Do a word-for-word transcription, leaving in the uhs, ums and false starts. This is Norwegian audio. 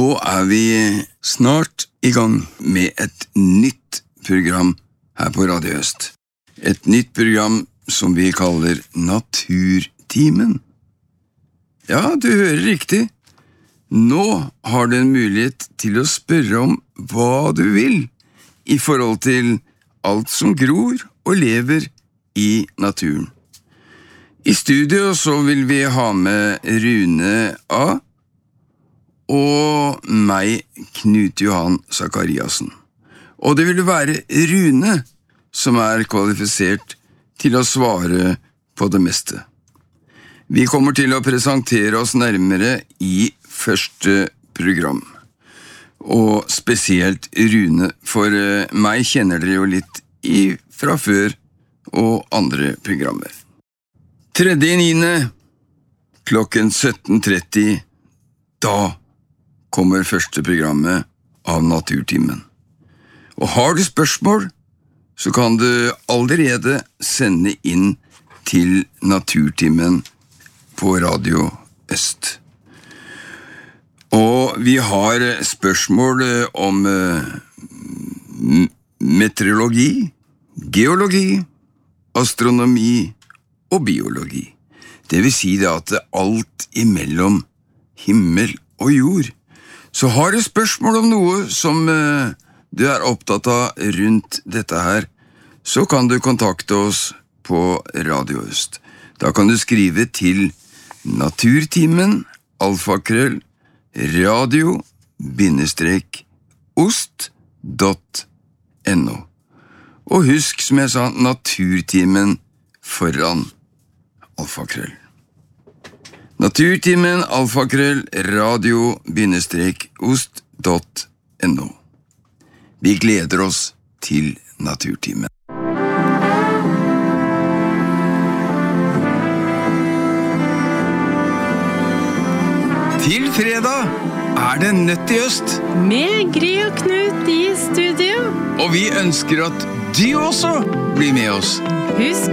Nå er vi snart i gang med et nytt program her på Radio Øst. Et nytt program som vi kaller Naturtimen. Ja, du hører riktig. Nå har du en mulighet til å spørre om hva du vil i forhold til alt som gror og lever i naturen. I studio så vil vi ha med Rune A. og meg, Knut Johan Zakariasen. Og det vil være Rune som er kvalifisert til å svare på det meste. Vi kommer til å presentere oss nærmere i første program. Og spesielt Rune, for meg kjenner dere jo litt i fra før og andre programmer. Tredje niende klokken sytten tretti, da kommer første programmet av Naturtimen. Og har du spørsmål, så kan du allerede sende inn til Naturtimen på Radio Øst. Og vi har spørsmål om meteorologi, geologi, astronomi og biologi. Det vil si det at alt imellom himmel og jord. Så har du spørsmål om noe som du er opptatt av rundt dette her, så kan du kontakte oss på Radio Øst. Da kan du skrive til Naturtimen, alfakrøll, radio bindestrek ost punktum no. Og husk, som jeg sa, Naturtimen foran alfakrøll. Naturtimen, alfakrøll, radio bindestrek ost punktum no. Vi gleder oss til Naturtimen. Til fredag er det Nødt i Øst. Med Gry og Knut i studio. Og vi ønsker at du også blir med oss. Husk